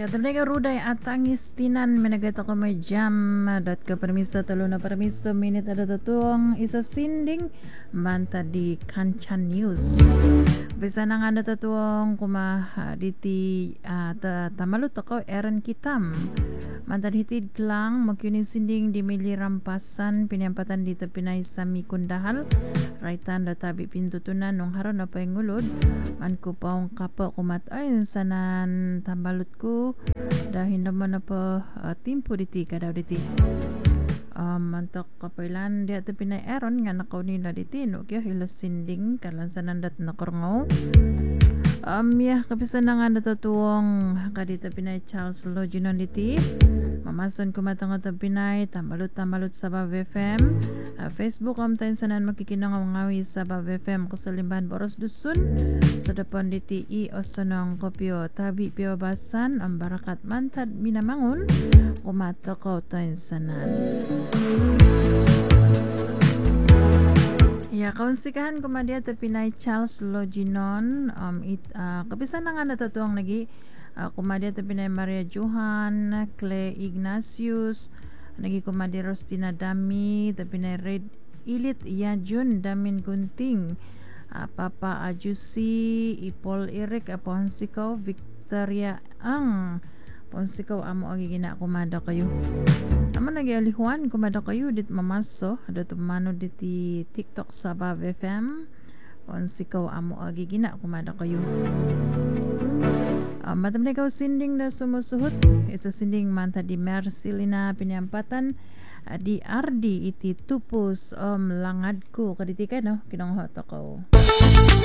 Katulad ruday at tangistinan menagata ko may jam dat ka permiso talo na permiso minute ada tutuang isa sinding manta di Kanchan News. Bisa nang anda tutuang kuma diti tamalut ako eran kitam. Mantan hitid klang magkunin sinding di mili rampasan pinyampatan di tapinay sami kundahal. Raitan databi pintutunan nung haron na pangulod man ko paong kapo kumatay sanan tambalot ko dahil naman na pa timpo diti kadaw diti mantok kapailan di at pinay eron nga nakaw nila diti no kaya hilas sinding kalansanan dat nakorngaw kapisan na nga natutuwang kadita pinay Charles Loginon diti mamason kumatangot ang pinay tambalot sa Bab FM Facebook tayo sanan makikinangawi sa Bab FM Kasalimban Boros Dusun sa depan diti osanong kopyo tabi piwabasan ang barakat mantad minamangon kumatakaw tayo sanan kaunsikahan kumadia ta pinay Charles Loginon kapisan na nga natutuwang nagi kumadia ta pinay Maria Johan Clay Ignatius nagi kumadia Rostina Dami ta pinay Red Ilit Yajun Damin Gunting Papa Ajusi Ipol Eric Ponsikaw Victoria Ang Ponsikaw amo agi gina kumada kayo naman nagialihuan kumada kayo dit mamaso dato mano diti TikTok sa Bab FM Ponsikaw amo agi gina kumada kayo matam na ikaw sinding na sumusuhot isa sinding manta di Mercilina pinyampatan di Ardi iti tupos langad ko kaditi ka no kinanghot ako